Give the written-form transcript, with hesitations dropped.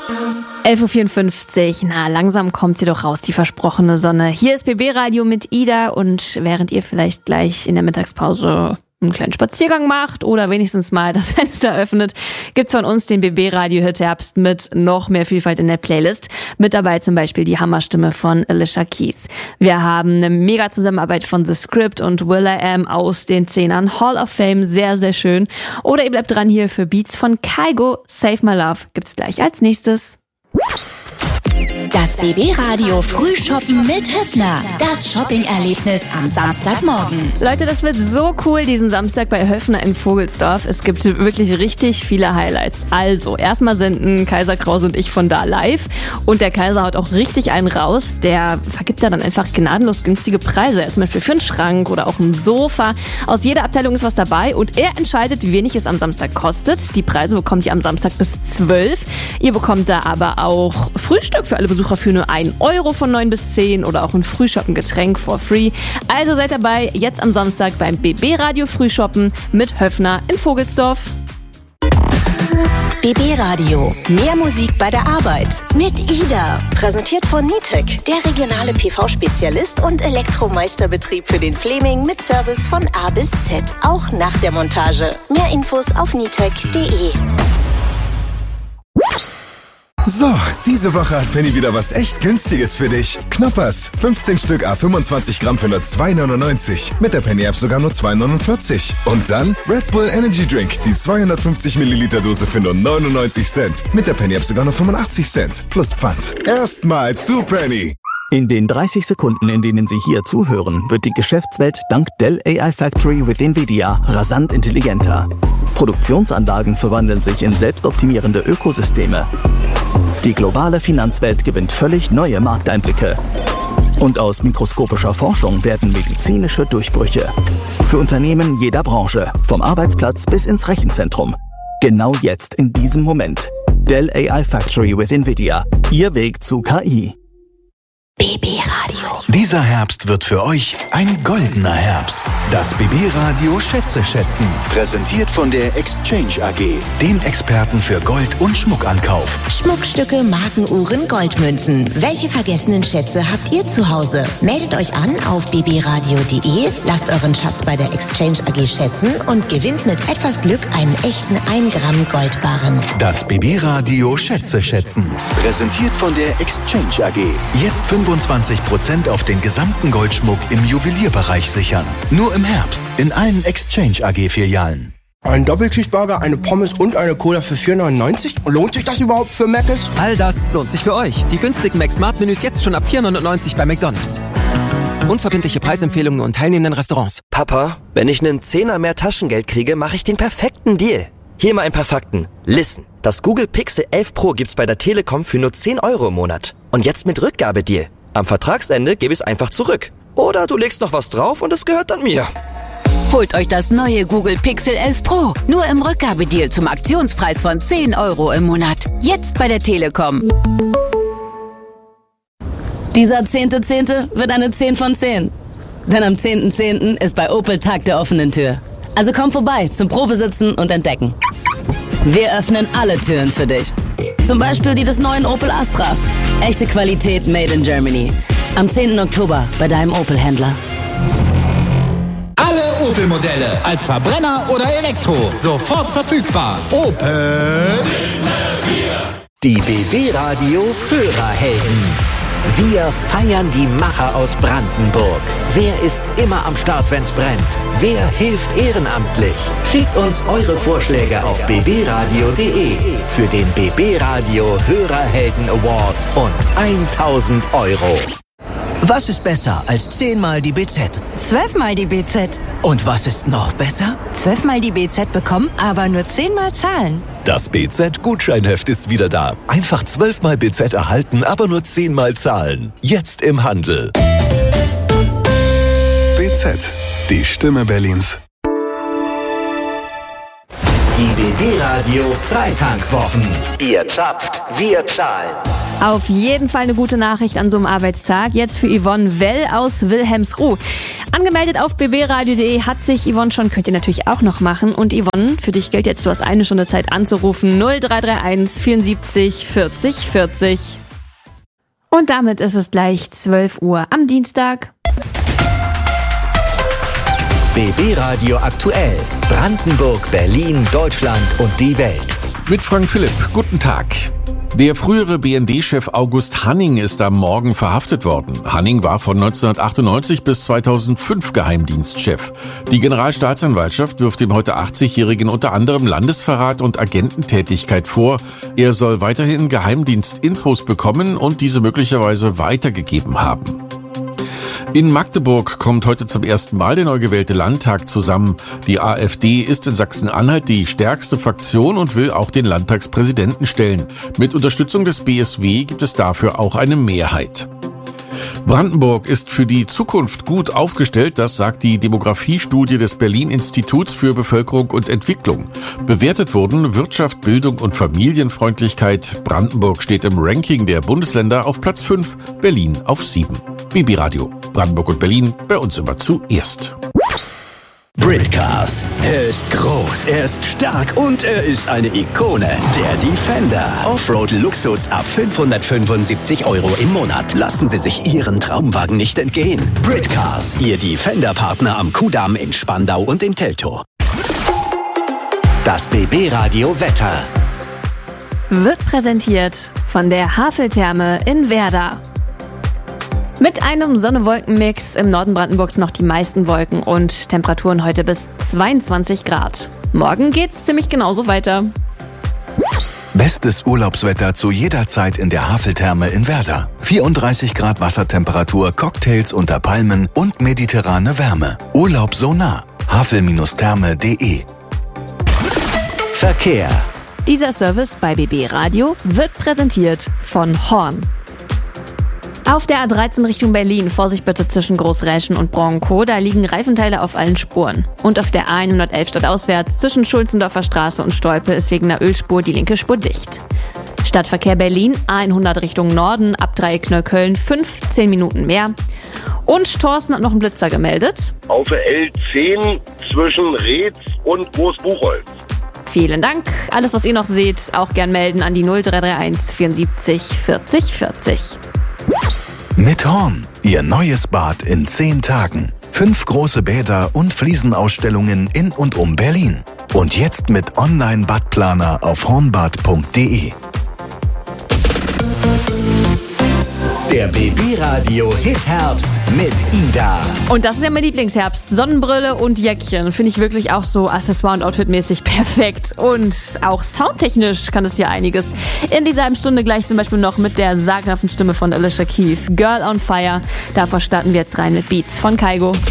11.54 Uhr, na langsam kommt sie doch raus, die versprochene Sonne. Hier ist BB Radio mit Ida und während ihr vielleicht gleich in der Mittagspause einen kleinen Spaziergang macht oder wenigstens mal das Fenster öffnet, gibt's von uns den BB Radio Hit Herbst mit noch mehr Vielfalt in der Playlist. Mit dabei zum Beispiel die Hammerstimme von Alicia Keys. Wir haben eine mega Zusammenarbeit von The Script und will.i.am aus den 10ern. Hall of Fame, sehr, sehr schön. Oder ihr bleibt dran hier für Beats von Kygo. Save My Love gibt's gleich als nächstes. Das BB Radio Frühshoppen mit Höffner. Das Shopping-Erlebnis am Samstagmorgen. Leute, das wird so cool diesen Samstag bei Höffner in Vogelsdorf. Es gibt wirklich richtig viele Highlights. Also, erstmal senden Kaiser Krause und ich von da live. Und der Kaiser haut auch richtig einen raus. Der vergibt da dann einfach gnadenlos günstige Preise. Zum Beispiel für einen Schrank oder auch ein Sofa. Aus jeder Abteilung ist was dabei. Und er entscheidet, wie wenig es am Samstag kostet. Die Preise bekommt ihr am Samstag bis 12. Ihr bekommt da aber auch Frühstück für alle Besucher für nur 1 Euro von 9 bis 10 oder auch ein Frühshoppen-Getränk for free. Also seid dabei, jetzt am Samstag beim BB Radio Frühshoppen mit Höffner in Vogelsdorf. BB Radio. Mehr Musik bei der Arbeit. Mit Ida. Präsentiert von Nitec, der regionale PV-Spezialist und Elektromeisterbetrieb für den Fleming mit Service von A bis Z. Auch nach der Montage. Mehr Infos auf nitec.de. So, diese Woche hat Penny wieder was echt Günstiges für dich. Knoppers, 15 Stück à 25 Gramm für nur 2,99. Mit der Penny-App sogar nur 2,49. Und dann Red Bull Energy Drink, die 250 Milliliter Dose für nur 99 Cent. Mit der Penny-App sogar nur 85 Cent. Plus Pfand. Erstmal zu Penny. In den 30 Sekunden, in denen Sie hier zuhören, wird die Geschäftswelt dank Dell AI Factory with NVIDIA rasant intelligenter. Produktionsanlagen verwandeln sich in selbstoptimierende Ökosysteme. Die globale Finanzwelt gewinnt völlig neue Markteinblicke. Und aus mikroskopischer Forschung werden medizinische Durchbrüche. Für Unternehmen jeder Branche, vom Arbeitsplatz bis ins Rechenzentrum. Genau jetzt, in diesem Moment. Dell AI Factory with NVIDIA. Ihr Weg zu KI. BB Radio. Dieser Herbst wird für euch ein goldener Herbst. Das BB Radio Schätze schätzen. Präsentiert von der Exchange AG, dem Experten für Gold- und Schmuckankauf. Schmuckstücke, Markenuhren, Goldmünzen. Welche vergessenen Schätze habt ihr zu Hause? Meldet euch an auf bbradio.de, lasst euren Schatz bei der Exchange AG schätzen und gewinnt mit etwas Glück einen echten 1 Gramm Goldbarren. Das BB Radio Schätze schätzen. Präsentiert von der Exchange AG. Jetzt 25% auf den gesamten Goldschmuck im Juwelierbereich sichern. Nur im Herbst in allen Exchange AG-Filialen. Ein Doppelcheeseburger, eine Pommes und eine Cola für 4,99? Lohnt sich das überhaupt für Mc's? All das lohnt sich für euch. Die günstigen Mac-Smart-Menüs jetzt schon ab 4,99 bei McDonald's. Unverbindliche Preisempfehlungen und teilnehmenden Restaurants. Papa, wenn ich einen Zehner mehr Taschengeld kriege, mache ich den perfekten Deal. Hier mal ein paar Fakten. Listen. Das Google Pixel 11 Pro gibt's bei der Telekom für nur 10 Euro im Monat. Und jetzt mit Rückgabedeal. Am Vertragsende gebe ich es einfach zurück. Oder du legst noch was drauf und es gehört dann mir. Holt euch das neue Google Pixel 11 Pro. Nur im Rückgabedeal zum Aktionspreis von 10 Euro im Monat. Jetzt bei der Telekom. Dieser 10.10. wird eine 10 von 10. Denn am 10.10. ist bei Opel Tag der offenen Tür. Also komm vorbei zum Probesitzen und Entdecken. Wir öffnen alle Türen für dich. Zum Beispiel die des neuen Opel Astra. Echte Qualität made in Germany. Am 10. Oktober bei deinem Opel-Händler. Alle Opel-Modelle als Verbrenner oder Elektro. Sofort verfügbar. Opel. Die BB Radio Hörerhelden. Wir feiern die Macher aus Brandenburg. Wer ist immer am Start, wenn's brennt? Wer hilft ehrenamtlich? Schickt uns eure Vorschläge auf bbradio.de für den BB Radio Hörerhelden Award und 1.000 Euro. Was ist besser als 10-mal die BZ? 12-mal die BZ. Und was ist noch besser? 12-mal die BZ bekommen, aber nur 10-mal zahlen. Das BZ-Gutscheinheft ist wieder da. Einfach 12-mal BZ erhalten, aber nur 10-mal zahlen. Jetzt im Handel. BZ, die Stimme Berlins. Die BB Radio Freitankwwochen. Ihr zapft, wir zahlen. Auf jeden Fall eine gute Nachricht an so einem Arbeitstag. Jetzt für Yvonne Well aus Wilhelmsruh. Angemeldet auf bbradio.de hat sich Yvonne schon, könnt ihr natürlich auch noch machen. Und Yvonne, für dich gilt jetzt, du hast 1 Stunde Zeit anzurufen. 0331 74 40 40. Und damit ist es gleich 12 Uhr am Dienstag. BB Radio aktuell. Brandenburg, Berlin, Deutschland und die Welt. Mit Frank Philipp. Guten Tag. Der frühere BND-Chef August Hanning ist am Morgen verhaftet worden. Hanning war von 1998 bis 2005 Geheimdienstchef. Die Generalstaatsanwaltschaft wirft dem heute 80-Jährigen unter anderem Landesverrat und Agententätigkeit vor. Er soll weiterhin Geheimdienstinfos bekommen und diese möglicherweise weitergegeben haben. In Magdeburg kommt heute zum ersten Mal der neu gewählte Landtag zusammen. Die AfD ist in Sachsen-Anhalt die stärkste Fraktion und will auch den Landtagspräsidenten stellen. Mit Unterstützung des BSW gibt es dafür auch eine Mehrheit. Brandenburg ist für die Zukunft gut aufgestellt, das sagt die Demografiestudie des Berlin-Instituts für Bevölkerung und Entwicklung. Bewertet wurden Wirtschaft, Bildung und Familienfreundlichkeit. Brandenburg steht im Ranking der Bundesländer auf Platz 5, Berlin auf 7. BB Radio. Brandenburg und Berlin, bei uns immer zuerst. Britcars. Er ist groß, er ist stark und er ist eine Ikone. Der Defender. Offroad-Luxus ab 575 € im Monat. Lassen Sie sich Ihren Traumwagen nicht entgehen. Britcars. Ihr Defender-Partner am Kudamm in Spandau und in Teltow. Das BB-Radio Wetter. Wird präsentiert von der Haveltherme in Werder. Mit einem Sonne-Wolken-Mix im Norden Brandenburgs noch die meisten Wolken und Temperaturen heute bis 22 Grad. Morgen geht's ziemlich genauso weiter. Bestes Urlaubswetter zu jeder Zeit in der Haveltherme in Werder. 34 Grad Wassertemperatur, Cocktails unter Palmen und mediterrane Wärme. Urlaub so nah. havel-therme.de. Verkehr. Dieser Service bei BB Radio wird präsentiert von Horn. Auf der A13 Richtung Berlin, Vorsicht bitte zwischen Großräschen und Bronco, da liegen Reifenteile auf allen Spuren. Und auf der A111 stadtauswärts zwischen Schulzendorfer Straße und Stolpe ist wegen der Ölspur die linke Spur dicht. Stadtverkehr Berlin, A100 Richtung Norden, ab Dreieck Neukölln 15 Minuten mehr. Und Thorsten hat noch einen Blitzer gemeldet. Auf der L10 zwischen Reetz und Großbuchholz. Vielen Dank. Alles, was ihr noch seht, auch gern melden an die 0331 74 40 40. Mit Horn, Ihr neues Bad in 10 Tagen. 5 große Bäder und Fliesenausstellungen in und um Berlin. Und jetzt mit Online-Badplaner auf hornbad.de. Der BB Radio Hit Herbst mit Ida. Und das ist ja mein Lieblingsherbst. Sonnenbrille und Jäckchen. Finde ich wirklich auch so Accessoire- und Outfit-mäßig perfekt. Und auch soundtechnisch kann es ja einiges. In dieser halben Stunde gleich zum Beispiel noch mit der sagenhaften Stimme von Alicia Keys. Girl on Fire. Davor starten wir jetzt rein mit Beats von Kygo.